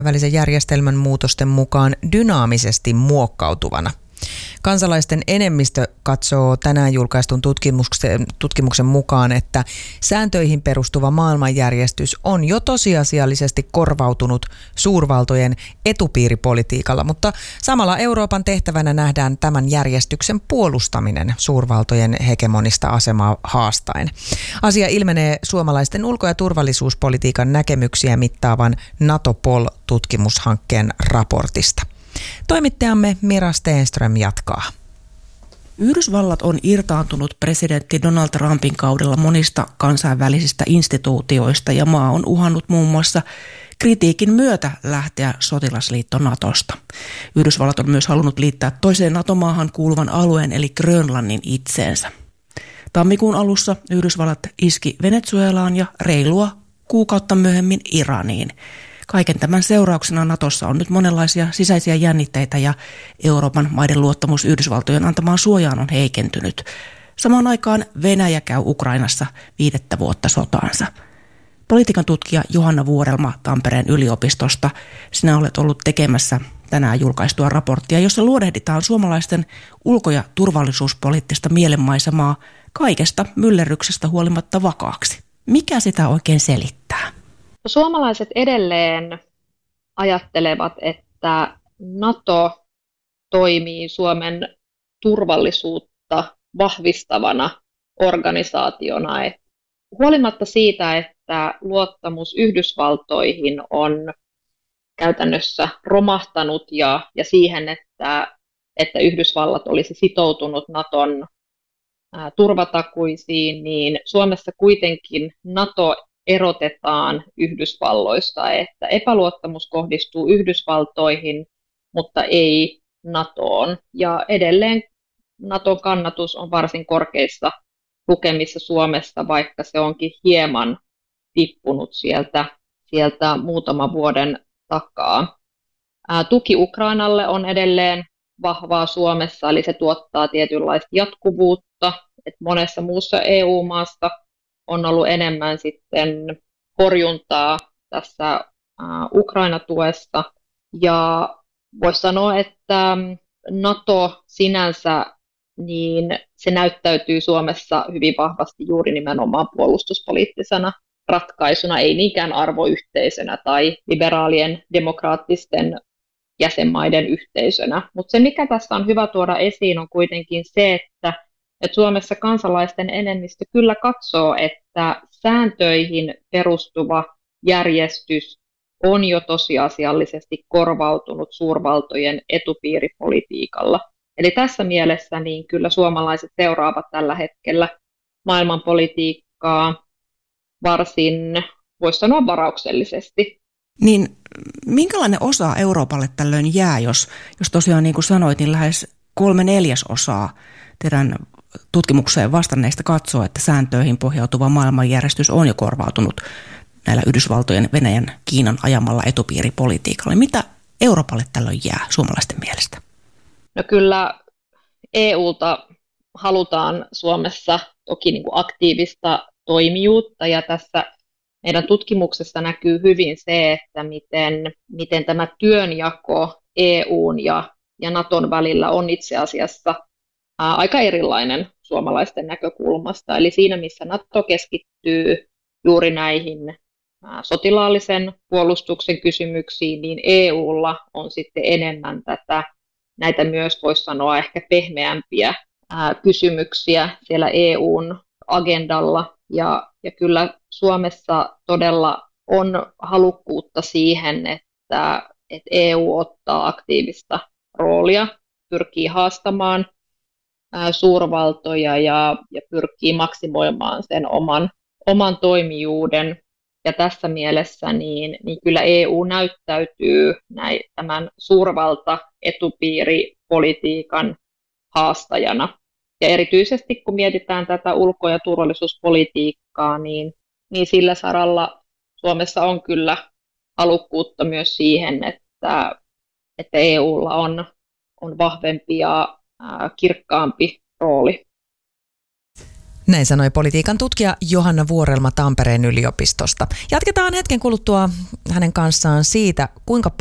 välisen järjestelmän muutosten mukaan dynaamisesti muokkautuvana. Kansalaisten enemmistö katsoo tänään julkaistun tutkimuksen mukaan, että sääntöihin perustuva maailmanjärjestys on jo tosiasiallisesti korvautunut suurvaltojen etupiiripolitiikalla, mutta samalla Euroopan tehtävänä nähdään tämän järjestyksen puolustaminen suurvaltojen hegemonista asemaa haastaen. Asia ilmenee suomalaisten ulko- ja turvallisuuspolitiikan näkemyksiä mittaavan NATO-POL-tutkimushankkeen raportista. Toimittajamme Mira Stenström jatkaa. Yhdysvallat on irtaantunut presidentti Donald Trumpin kaudella monista kansainvälisistä instituutioista ja maa on uhannut muun muassa kritiikin myötä lähteä sotilasliitto Natosta. Yhdysvallat on myös halunnut liittää toiseen NATO-maahan kuuluvan alueen eli Grönlannin itseensä. Tammikuun alussa Yhdysvallat iski Venezuelaan ja reilua kuukautta myöhemmin Iraniin. Kaiken tämän seurauksena Natossa on nyt monenlaisia sisäisiä jännitteitä ja Euroopan maiden luottamus Yhdysvaltojen antamaan suojaan on heikentynyt. Samaan aikaan Venäjä käy Ukrainassa 5 vuotta sotaansa. Politiikan tutkija Johanna Vuorelma Tampereen yliopistosta, sinä olet ollut tekemässä tänään julkaistua raporttia, jossa luodehditaan suomalaisten ulko- ja turvallisuuspoliittista mielenmaisemaa kaikesta myllerryksestä huolimatta vakaaksi. Mikä sitä oikein selittää? Suomalaiset edelleen ajattelevat, että NATO toimii Suomen turvallisuutta vahvistavana organisaationa. Huolimatta siitä, että luottamus Yhdysvaltoihin on käytännössä romahtanut ja siihen, että Yhdysvallat olisi sitoutunut NATOn turvatakuisiin, niin Suomessa kuitenkin NATO erotetaan Yhdysvalloista, että epäluottamus kohdistuu Yhdysvaltoihin, mutta ei NATOon. Ja edelleen NATOn kannatus on varsin korkeissa lukemissa Suomessa, vaikka se onkin hieman tippunut sieltä muutaman vuoden takaa. Tuki Ukrainalle on edelleen vahvaa Suomessa, eli se tuottaa tietynlaista jatkuvuutta, että monessa muussa EU-maassa on ollut enemmän sitten horjuntaa tässä Ukraina-tuessa. Ja voisi sanoa, että NATO sinänsä, niin se näyttäytyy Suomessa hyvin vahvasti juuri nimenomaan puolustuspoliittisena ratkaisuna, ei niinkään arvoyhteisönä tai liberaalien demokraattisten jäsenmaiden yhteisönä. Mutta se, mikä tässä on hyvä tuoda esiin, on kuitenkin se, että Suomessa kansalaisten enemmistö kyllä katsoo, että sääntöihin perustuva järjestys on jo tosiasiallisesti korvautunut suurvaltojen etupiiripolitiikalla. Eli tässä mielessä niin kyllä suomalaiset seuraavat tällä hetkellä maailmanpolitiikkaa varsin, voisi sanoa, varauksellisesti. Niin minkälainen osa Euroopalle tällöin jää, jos tosiaan niin kuin sanoit, niin lähes 3/4 teidän tutkimukseen vastanneista katsoo, että sääntöihin pohjautuva maailmanjärjestys on jo korvautunut näillä Yhdysvaltojen, Venäjän, Kiinan ajamalla etupiiripolitiikalla. Mitä Euroopalle tällöin jää suomalaisten mielestä? No kyllä EUlta halutaan Suomessa toki niin kuin aktiivista toimijuutta, ja tässä meidän tutkimuksessa näkyy hyvin se, että miten tämä työnjako EUn ja NATOn välillä on itse asiassa aika erilainen suomalaisten näkökulmasta. Eli siinä, missä NATO keskittyy juuri näihin sotilaallisen puolustuksen kysymyksiin, niin EUlla on sitten enemmän näitä myös, voisi sanoa, ehkä pehmeämpiä kysymyksiä siellä EUn agendalla. Ja kyllä Suomessa todella on halukkuutta siihen, että EU ottaa aktiivista roolia, pyrkii haastamaan suurvaltoja ja pyrkii maksimoimaan sen oman toimijuuden. Ja tässä mielessä niin kyllä EU näyttäytyy tämän suurvalta-etupiiripolitiikan haastajana. Ja erityisesti kun mietitään tätä ulko- ja turvallisuuspolitiikkaa, niin sillä saralla Suomessa on kyllä halukkuutta myös siihen, että EUlla on vahvempi ja kirkkaampi rooli. Näin sanoi politiikan tutkija Johanna Vuorelma Tampereen yliopistosta. Jatketaan hetken kuluttua hänen kanssaan siitä, kuinka